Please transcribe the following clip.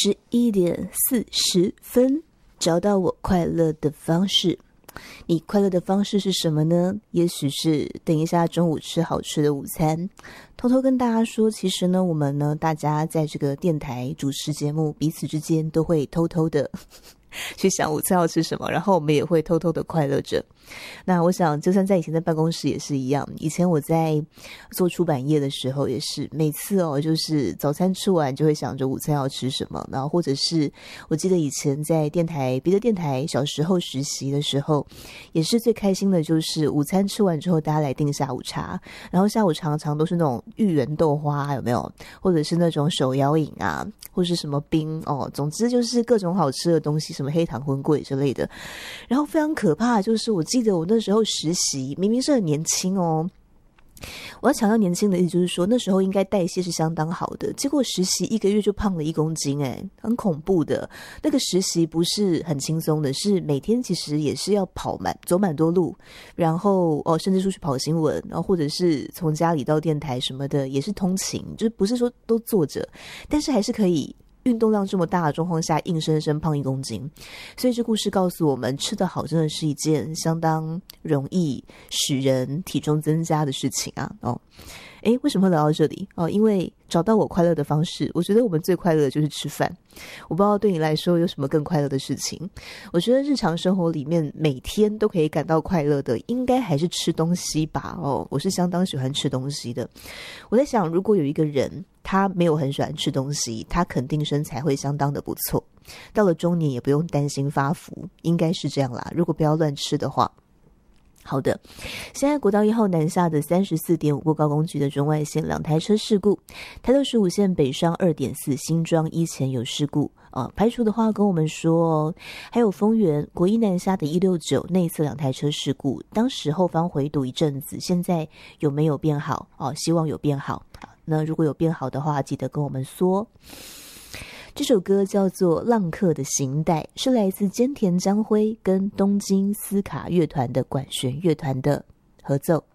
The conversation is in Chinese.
11:40，找到我快乐的方式。你快乐的方式是什么呢？也许是等一下中午吃好吃的午餐。偷偷跟大家说，其实呢，我们呢，大家在这个电台主持节目，彼此之间都会偷偷的去想午餐要吃什么，然后我们也会偷偷的快乐着。那我想就算在以前的办公室也是一样，以前我在做出版业的时候也是，每次就是早餐吃完就会想着午餐要吃什么，然后或者是我记得以前在电台别的电台小时候实习的时候，也是最开心的就是午餐吃完之后大家来订下午茶，然后下午常常都是那种芋圆豆花，有没有？或者是那种手摇饮啊，或是什么冰总之就是各种好吃的东西，什么黑糖荤桂之类的。然后非常可怕，就是我记得我那时候实习，明明是很年轻哦。我要强调年轻的意思就是说，那时候应该代谢是相当好的，结果实习1个月就胖了1公斤，很恐怖的。那个实习不是很轻松的，是每天其实也是要走蛮多路，然后甚至出去跑新闻，然后或者是从家里到电台什么的，也是通勤，就是不是说都坐着，但是还是可以运动量这么大的状况下硬生生胖1公斤。所以这故事告诉我们，吃得好真的是一件相当容易使人体重增加的事情啊。为什么会聊到这里？因为找到我快乐的方式，我觉得我们最快乐的就是吃饭。我不知道对你来说有什么更快乐的事情。我觉得日常生活里面每天都可以感到快乐的，应该还是吃东西吧。我是相当喜欢吃东西的。我在想，如果有一个人他没有很喜欢吃东西，他肯定身材会相当的不错，到了中年也不用担心发福，应该是这样啦，如果不要乱吃的话。好的，现在国道1号南下的34.5过高工局的中外线2台车事故，台六15线北上2.4新庄一前有事故排除的话跟我们说还有丰原国一南下的169内侧2台车事故，当时后方回堵一阵子，现在有没有变好希望有变好。那如果有变好的话，记得跟我们说。这首歌叫做《浪客的行带》，是来自菅田将晖跟东京斯卡乐团的管弦乐团的合奏。